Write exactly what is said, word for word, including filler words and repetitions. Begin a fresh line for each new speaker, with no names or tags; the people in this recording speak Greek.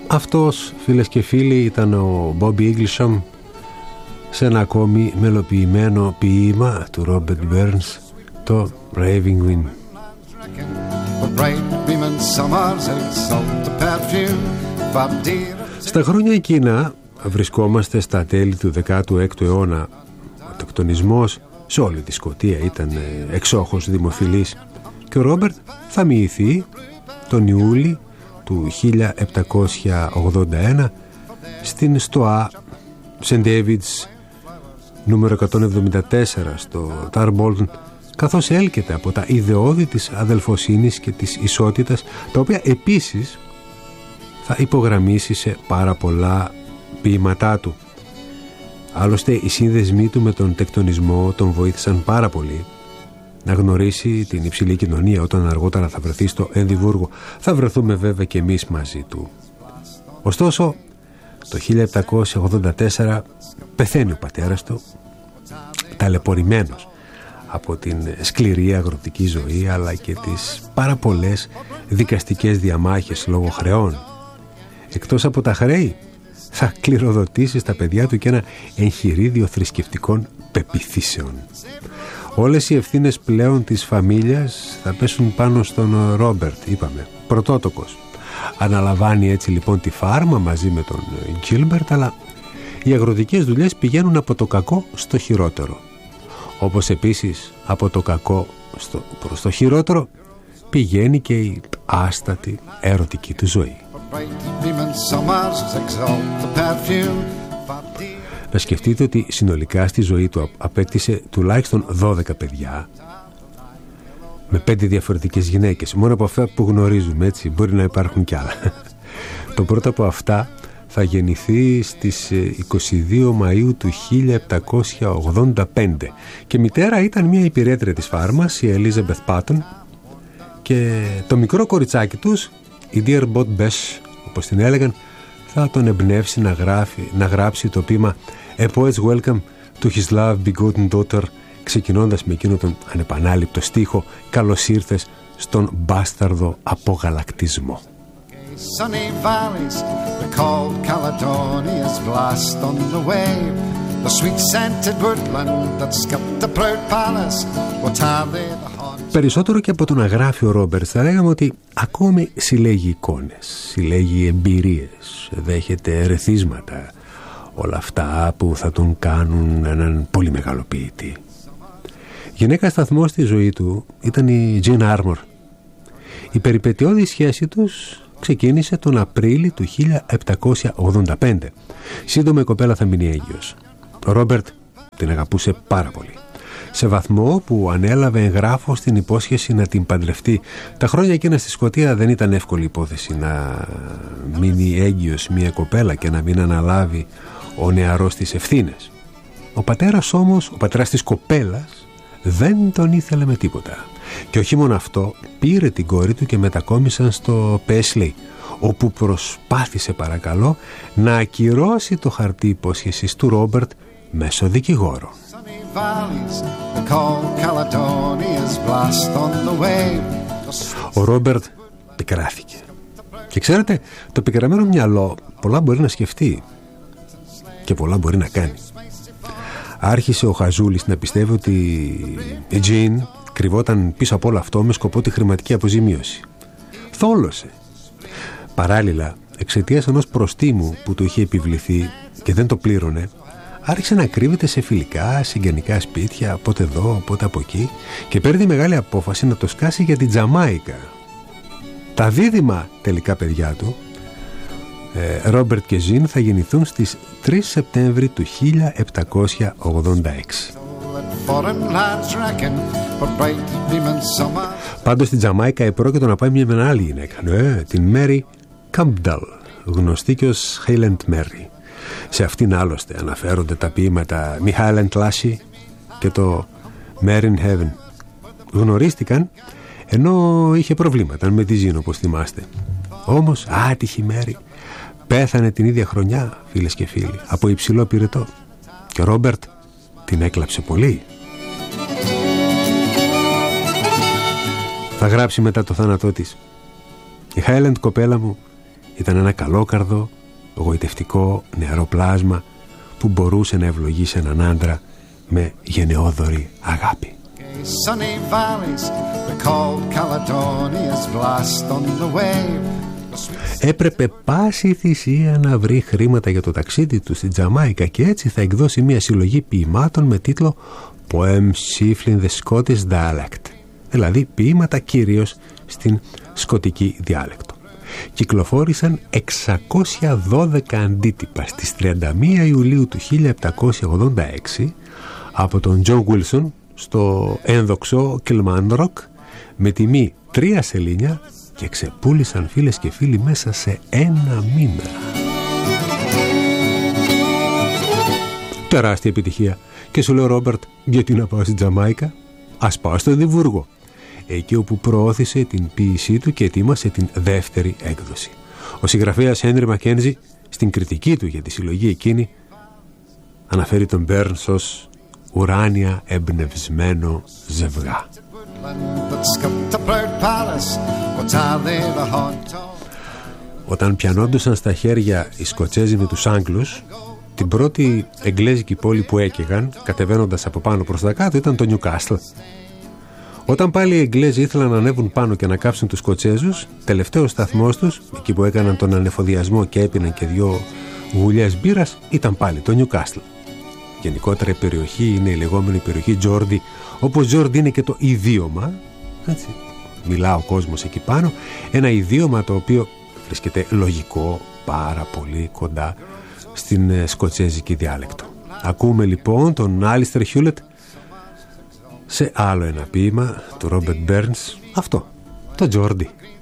Αυτός, φίλες και φίλοι, ήταν ο Bobby Eaglesham σε ένα ακόμη μελοποιημένο ποίημα του Robert Burns, το Raving Wind. Στα χρόνια εκείνα βρισκόμαστε στα τέλη του δέκατου έκτου αιώνα. Ο τεκτονισμός σε όλη τη Σκωτία ήταν εξόχως δημοφιλής και ο Ρόμπερτ θα μοιηθεί τον Ιούλη του χίλια επτακόσια ογδόντα ένα στην Στοά Σεντ Ντέιβιντς νούμερο εκατόν εβδομήντα τέσσερα στο Τάρμπολτον, καθώς έλκεται από τα ιδεώδη της αδελφοσύνης και της ισότητας, τα οποία επίσης θα υπογραμμίσει σε πάρα πολλά ποίηματά του. Άλλωστε οι σύνδεσμοί του με τον τεκτονισμό τον βοήθησαν πάρα πολύ να γνωρίσει την υψηλή κοινωνία. Όταν αργότερα θα βρεθεί στο Εδιμβούργο, θα βρεθούμε βέβαια και εμείς μαζί του. Ωστόσο το χίλια επτακόσια ογδόντα τέσσερα πεθαίνει ο πατέρας του, ταλαιπωρημένος από την σκληρή αγροτική ζωή αλλά και τις πάρα πολλές δικαστικές διαμάχες λόγω χρεών. Εκτός από τα χρέη, θα κληροδοτήσει στα παιδιά του και ένα εγχειρίδιο θρησκευτικών πεποιθήσεων. Όλες οι ευθύνες πλέον της φαμίλιας θα πέσουν πάνω στον Ρόμπερτ, είπαμε, πρωτότοκος. Αναλαμβάνει έτσι λοιπόν τη φάρμα μαζί με τον Γκίλμπερτ, αλλά οι αγροτικές δουλειές πηγαίνουν από το κακό στο χειρότερο. Όπως επίσης από το κακό στο, προς το χειρότερο πηγαίνει και η άστατη ερωτική του ζωή. Να σκεφτείτε ότι συνολικά στη ζωή του απέκτησε τουλάχιστον δώδεκα παιδιά με πέντε διαφορετικές γυναίκες, μόνο από αυτά που γνωρίζουμε, έτσι, μπορεί να υπάρχουν κι άλλα. Το πρώτο από αυτά θα γεννηθεί στις είκοσι δύο Μαΐου του χίλια επτακόσια ογδόντα πέντε και μητέρα ήταν μια υπηρέτρια της φάρμας, η Elizabeth Patton, και το μικρό κοριτσάκι τους, η Dear Bot Bess, όπως την έλεγαν, θα τον εμπνεύσει να, γράφει, να γράψει το ποίημα A Poet's Welcome to His Love Begotten Daughter, ξεκινώντας με εκείνο τον ανεπανάληπτο στίχο «Καλώς ήρθες στον μπάσταρδο απογαλακτισμό». Sunny valleys, the cold Caledonia's blast on the wave, the sweet-scented woodland that skipped the proud palace, what have they the haunts. Περισσότερο και από το να γράφει ο Ρόμπερτ, θα λέγαμε ότι ακόμη συλλέγει εικόνες, συλλέγει εμπειρίες, δέχεται ερεθίσματα, όλα αυτά που θα τον κάνουν έναν πολύ μεγάλο ποιητή. Γυναίκα σταθμός στη ζωή του ήταν η Τζιν Άρμορ. Η περιπετειώδη σχέση τους ξεκίνησε τον Απρίλη του χίλια επτακόσια ογδόντα πέντε. Σύντομα η κοπέλα θα μείνει έγκυος. Ο Ρόμπερτ την αγαπούσε πάρα πολύ, σε βαθμό που ανέλαβε εγγράφος την υπόσχεση να την παντρευτεί. Τα χρόνια εκείνα στη Σκωτία δεν ήταν εύκολη υπόθεση να μείνει έγκυος μια κοπέλα και να μην αναλάβει ο νεαρός τις ευθύνες. Ο πατέρας όμως, ο πατέρας της κοπέλας, δεν τον ήθελε με τίποτα. Και όχι μόνο αυτό, πήρε την κόρη του και μετακόμισαν στο Πέσλι, όπου προσπάθησε, παρακαλώ, να ακυρώσει το χαρτί υπόσχεσης του Ρόμπερτ μέσω δικηγόρων. Ο Ρόμπερτ πικράθηκε. Και ξέρετε, το πικραμένο μυαλό πολλά μπορεί να σκεφτεί και πολλά μπορεί να κάνει. Άρχισε ο Χαζούλης να πιστεύει ότι η Τζιν κρυβόταν πίσω από όλο αυτό με σκοπό τη χρηματική αποζημίωση. Θόλωσε. Παράλληλα, εξαιτίας ενός προστίμου που του είχε επιβληθεί και δεν το πλήρωνε, άρχισε να κρύβεται σε φιλικά, συγγενικά σπίτια, πότε εδώ, πότε από εκεί, και παίρνει μεγάλη απόφαση να το σκάσει για την Τζαμάικα. Τα δίδυμα τελικά παιδιά του, Ρόμπερτ και Ζιν, θα γεννηθούν στις τρεις Σεπτέμβρη του χίλια επτακόσια ογδόντα έξι. Πάντως στην Τζαμάικα επρόκειτο να πάει μια με μια άλλη γυναίκα, ναι, την Μέρι Κάμπνταλ, γνωστή και ως Χέιλεντ Μέρι. Σε αυτήν άλλωστε αναφέρονται τα ποίηματα Μιχάιλ Λάσι και το Mary in Heaven. Γνωρίστηκαν ενώ είχε προβλήματα με τη Ζήν, όπως θυμάστε. Όμως άτυχη Μέρι πέθανε την ίδια χρονιά, φίλες και φίλοι, από υψηλό πυρετό, και ο Ρόμπερτ την έκλαψε πολύ. Θα γράψει μετά το θάνατό της: «Η Χάιλεντ, κοπέλα μου, Ήταν ένα καλόκαρδο, γοητευτικό, νεαρό πλάσμα που μπορούσε να ευλογήσει έναν άντρα με γενναιόδορη αγάπη. Έπρεπε πάση θυσία να βρει χρήματα για το ταξίδι του στην Τζαμάικα και έτσι θα εκδώσει μια συλλογή ποιημάτων με τίτλο Poems Chiefly in the Scottish Dialect, δηλαδή ποίηματα κυρίως στην σκοτική διάλεκτο. Κυκλοφόρησαν εξακόσια δώδεκα αντίτυπα στις τριάντα μία Ιουλίου του χίλια επτακόσια ογδόντα έξι από τον John Wilson στο ένδοξο Kilmarnock με τιμή τρία σελήνια και ξεπούλησαν, φίλες και φίλοι, μέσα σε ένα μήνα. Τεράστια επιτυχία. Και σου λέω, Ρόμπερτ, γιατί να πάω στην Τζαμάικα? Ας πάω στο Εδιμβούργο, εκεί όπου προώθησε την ποίησή του και ετοίμασε την δεύτερη έκδοση. Ο συγγραφέας Henry Mackenzie στην κριτική του για τη συλλογή εκείνη αναφέρει τον Burns ως ουράνια εμπνευσμένο ζευγά. Όταν πιανόντουσαν στα χέρια οι Σκοτσέζοι με τους Άγγλους, την πρώτη εγγλέζικη πόλη που έκαιγαν κατεβαίνοντας από πάνω προς τα κάτω ήταν το Νιουκάστλ. Όταν πάλι οι Εγγλέζοι ήθελαν να ανέβουν πάνω και να κάψουν τους Σκοτσέζους, τελευταίος σταθμός τους, εκεί που έκαναν τον ανεφοδιασμό και έπιναν και δυο γουλιές μπύρας, ήταν πάλι το Νιουκάστλ. Γενικότερα η περιοχή είναι η λεγόμενη περιοχή Τζόρντι, όπως Τζόρντι είναι και το ιδίωμα, έτσι, μιλά ο κόσμος εκεί πάνω, ένα ιδίωμα το οποίο βρίσκεται λογικό πάρα πολύ κοντά στην σκοτσέζικη διάλεκτο. Ακούμε λοιπόν τον Άλιστερ Χιούλετ σε άλλο ένα ποίημα του Ρόμπερτ Μπέρνς, αυτό, το Τζόρντι.